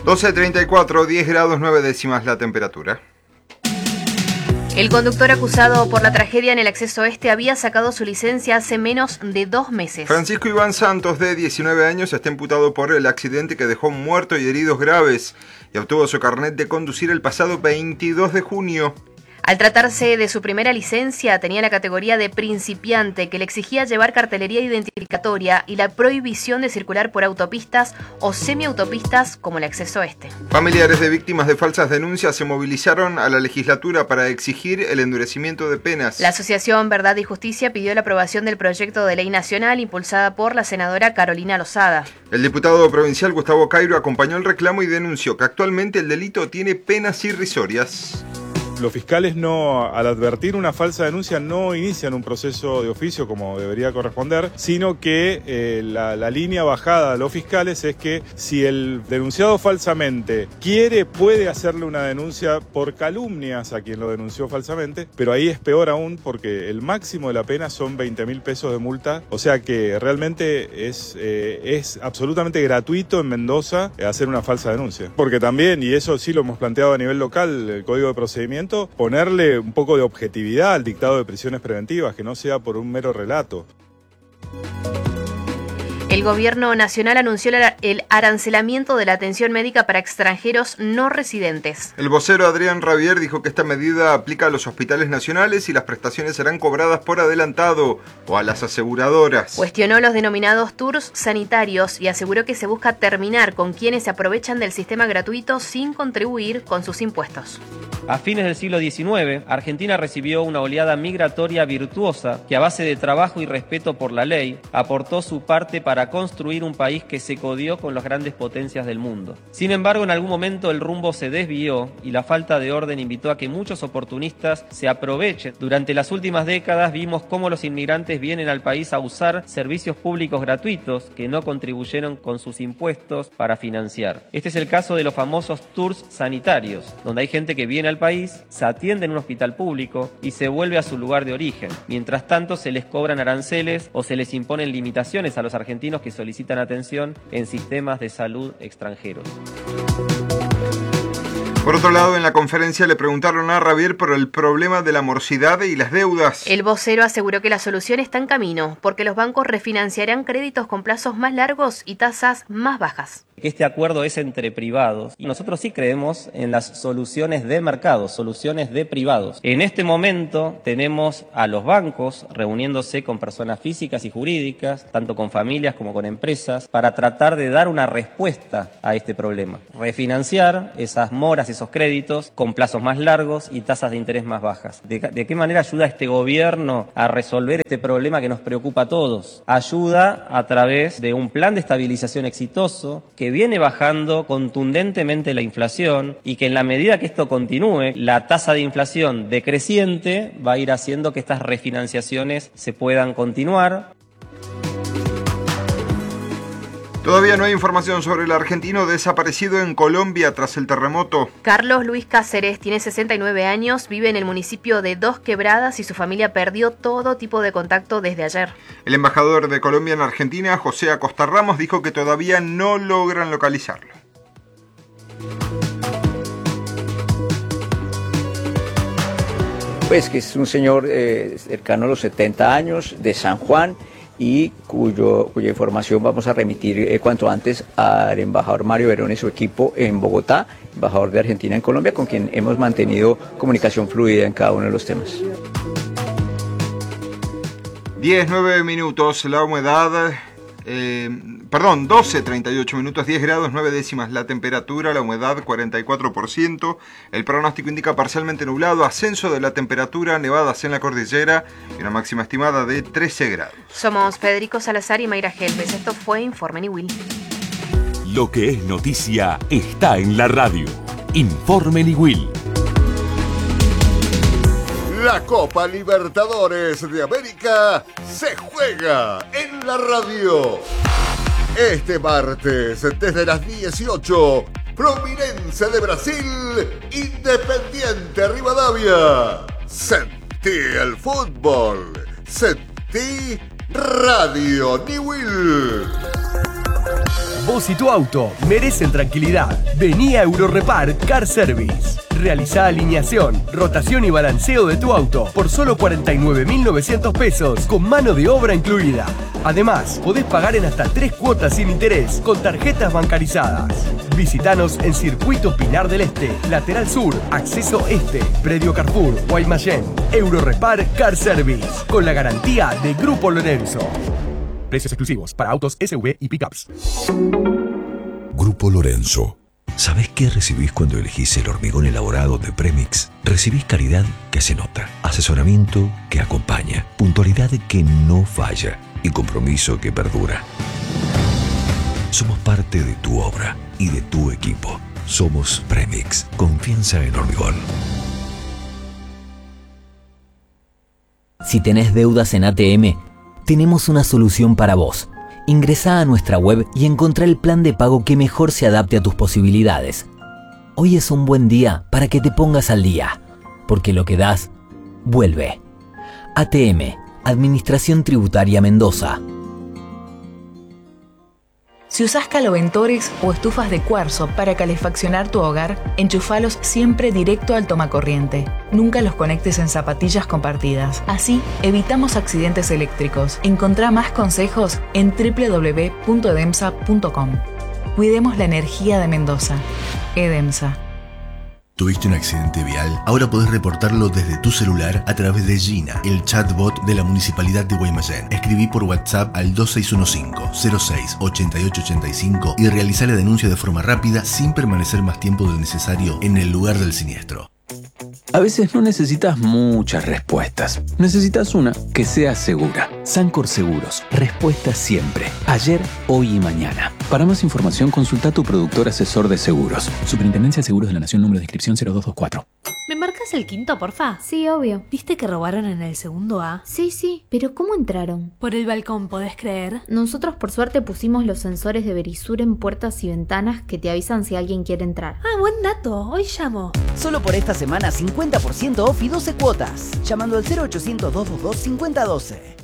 12:34, 10 grados 9 décimas la temperatura. El conductor acusado por la tragedia en el acceso este había sacado su licencia hace menos de 2 meses. Francisco Iván Santos, de 19 años, está imputado por el accidente que dejó muertos y heridos graves y obtuvo su carnet de conducir el pasado 22 de junio. Al tratarse de su primera licencia, tenía la categoría de principiante, que le exigía llevar cartelería identificatoria y la prohibición de circular por autopistas o semiautopistas como el acceso este. Familiares de víctimas de falsas denuncias se movilizaron a la legislatura para exigir el endurecimiento de penas. La Asociación Verdad y Justicia pidió la aprobación del proyecto de ley nacional impulsada por la senadora Carolina Lozada. El diputado provincial Gustavo Cairo acompañó el reclamo y denunció que actualmente el delito tiene penas irrisorias. Los fiscales al advertir una falsa denuncia no inician un proceso de oficio como debería corresponder, sino que la línea bajada a los fiscales es que si el denunciado falsamente puede hacerle una denuncia por calumnias a quien lo denunció falsamente, pero ahí es peor aún porque el máximo de la pena son 20.000 pesos de multa, o sea que realmente es absolutamente gratuito en Mendoza hacer una falsa denuncia. Porque también, y eso sí lo hemos planteado a nivel local, el Código de Procedimiento, ponerle un poco de objetividad al dictado de prisiones preventivas, que no sea por un mero relato. El gobierno nacional anunció el arancelamiento de la atención médica para extranjeros no residentes. El vocero Adrián Rabier dijo que esta medida aplica a los hospitales nacionales y las prestaciones serán cobradas por adelantado o a las aseguradoras. Cuestionó los denominados tours sanitarios y aseguró que se busca terminar con quienes se aprovechan del sistema gratuito sin contribuir con sus impuestos. A fines del siglo XIX, Argentina recibió una oleada migratoria virtuosa que a base de trabajo y respeto por la ley aportó su parte para construir un país que se codió con las grandes potencias del mundo. Sin embargo, en algún momento el rumbo se desvió y la falta de orden invitó a que muchos oportunistas se aprovechen. Durante las últimas décadas vimos cómo los inmigrantes vienen al país a usar servicios públicos gratuitos que no contribuyeron con sus impuestos para financiar. Este es el caso de los famosos tours sanitarios, donde hay gente que viene al país, se atiende en un hospital público y se vuelve a su lugar de origen. Mientras tanto, se les cobran aranceles o se les imponen limitaciones a los argentinos que solicitan atención en sistemas de salud extranjeros. Por otro lado, en la conferencia le preguntaron a Rabier por el problema de la morosidad y las deudas. El vocero aseguró que la solución está en camino, porque los bancos refinanciarán créditos con plazos más largos y tasas más bajas. Este acuerdo es entre privados y nosotros sí creemos en las soluciones de mercado, soluciones de privados. En este momento tenemos a los bancos reuniéndose con personas físicas y jurídicas, tanto con familias como con empresas, para tratar de dar una respuesta a este problema. Refinanciar esas moras, esos créditos con plazos más largos y tasas de interés más bajas. ¿De qué manera ayuda este gobierno a resolver este problema que nos preocupa a todos? Ayuda a través de un plan de estabilización exitoso que viene bajando contundentemente la inflación y que en la medida que esto continúe, la tasa de inflación decreciente va a ir haciendo que estas refinanciaciones se puedan continuar. Todavía no hay información sobre el argentino desaparecido en Colombia tras el terremoto. Carlos Luis Cáceres tiene 69 años, vive en el municipio de Dos Quebradas y su familia perdió todo tipo de contacto desde ayer. El embajador de Colombia en Argentina, José Acosta Ramos, dijo que todavía no logran localizarlo. Pues que es un señor cercano a los 70 años, de San Juan, y cuya información vamos a remitir cuanto antes al embajador Mario Verón y su equipo en Bogotá, embajador de Argentina en Colombia, con quien hemos mantenido comunicación fluida en cada uno de los temas. 9 minutos, la humedad... 12:38 minutos, 10 grados 9 décimas la temperatura, la humedad 44%, el pronóstico indica parcialmente nublado, ascenso de la temperatura, nevadas en la cordillera y una máxima estimada de 13 grados. Somos Federico Salazar y Mayra Helves, esto fue Informe Niwil. Lo que es noticia está en la radio. Informe Niwil. La Copa Libertadores de América se juega en la radio. Este martes, desde las 18, Fluminense de Brasil, Independiente Rivadavia. Sentí el fútbol, sentí Radio Niwil. Vos y tu auto merecen tranquilidad. Vení a Eurorepar Car Service. Realizá alineación, rotación y balanceo de tu auto por solo 49.900 pesos con mano de obra incluida. Además, podés pagar en hasta 3 cuotas sin interés con tarjetas bancarizadas. Visítanos en Circuito Pinar del Este, Lateral Sur, Acceso Este, Predio Carrefour, Guaymallén. Eurorepar Car Service, con la garantía de Grupo Lorenzo. Precios exclusivos para autos SUV y pickups. Grupo Lorenzo. ¿Sabés qué recibís cuando elegís el hormigón elaborado de Premix? Recibís calidad que se nota, asesoramiento que acompaña, puntualidad que no falla y compromiso que perdura. Somos parte de tu obra y de tu equipo. Somos Premix. Confianza en hormigón. Si tenés deudas en ATM, tenemos una solución para vos. Ingresá a nuestra web y encontrá el plan de pago que mejor se adapte a tus posibilidades. Hoy es un buen día para que te pongas al día, porque lo que das, vuelve. ATM, Administración Tributaria Mendoza. Si usás caloventores o estufas de cuarzo para calefaccionar tu hogar, enchufalos siempre directo al tomacorriente. Nunca los conectes en zapatillas compartidas. Así, evitamos accidentes eléctricos. Encontrá más consejos en www.edemsa.com. Cuidemos la energía de Mendoza. Edemsa. ¿Tuviste un accidente vial? Ahora podés reportarlo desde tu celular a través de Gina, el chatbot de la Municipalidad de Guaymallén. Escribí por WhatsApp al 2615-06-8885 y realizá la denuncia de forma rápida sin permanecer más tiempo del necesario en el lugar del siniestro. A veces no necesitas muchas respuestas. Necesitas una que sea segura. Sancor Seguros. Respuesta siempre. Ayer, hoy y mañana. Para más información, consulta a tu productor asesor de seguros. Superintendencia de Seguros de la Nación, número de inscripción 0224. ¿Me marcas el quinto, porfa? Sí, obvio. ¿Viste que robaron en el segundo A? Sí, pero ¿cómo entraron? Por el balcón, ¿podés creer? Nosotros por suerte pusimos los sensores de Verisur en puertas y ventanas que te avisan si alguien quiere entrar. Ah, buen dato. Hoy llamo. Solo por esta semana 50% off y 12 cuotas. Llamando al 0800 222 5012.